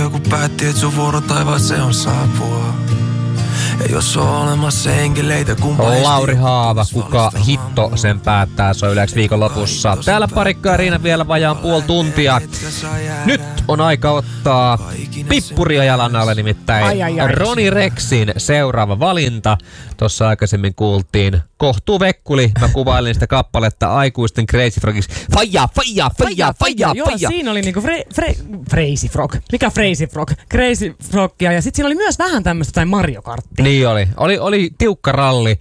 Joku päätti, että sun vuoro taivaaseen on saapua. Ja jos on olemassa enkeleitä, Lauri Haava, kuka hitto sen päättää, soi Ylex viikonlopussa. Täällä Parikka ja Riina vielä vajaan puoli tuntia. Nyt on aika ottaa pippuria jalan alle, nimittäin Roni Rexin seuraava valinta. Tuossa aikaisemmin kuultiin Kohtuu Vekkuli. Mä kuvailin sitä kappaletta aikuisten Crazy Frogiksi. Faija. Joo, siinä oli niinku Crazy Frog. Mikä Crazy Frog? Crazy Frogia. Ja sit siinä oli myös vähän tämmöstä tai Mario Karttia. Niin oli tiukka ralli.